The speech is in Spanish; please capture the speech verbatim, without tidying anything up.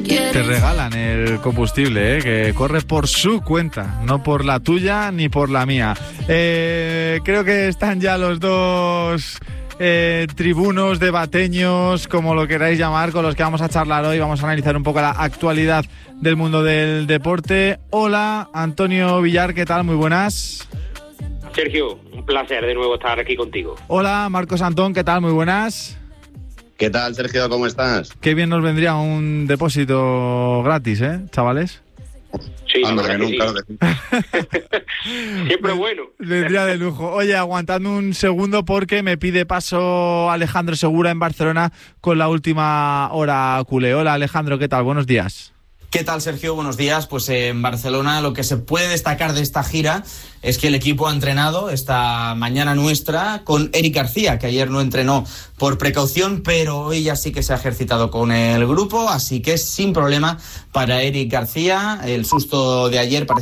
Te regalan el combustible, ¿eh? Que corre por su cuenta, no por la tuya ni por la mía. Eh, creo que están ya los dos eh, tribunos, debateños, como lo queráis llamar, con los que vamos a charlar hoy. Vamos a analizar un poco la actualidad del mundo del deporte. Hola, Antonio Villar, ¿qué tal? Muy buenas. Sergio, un placer de nuevo estar aquí contigo. Hola, Marcos Antón, ¿qué tal? Muy buenas. ¿Qué tal, Sergio? ¿Cómo estás? Qué bien nos vendría un depósito gratis, ¿eh, chavales? Sí, Anda, la verdad que que nunca, sí. Siempre bueno. Vendría de lujo. Oye, aguantadme un segundo porque me pide paso Alejandro Segura en Barcelona con la última hora culé. Hola, Alejandro, ¿qué tal? Buenos días. ¿Qué tal, Sergio? Buenos días. Pues en Barcelona lo que se puede destacar de esta gira es que el equipo ha entrenado esta mañana nuestra con Eric García, que ayer no entrenó por precaución, pero hoy ya sí que se ha ejercitado con el grupo, así que sin problema para Eric García. El susto de ayer parece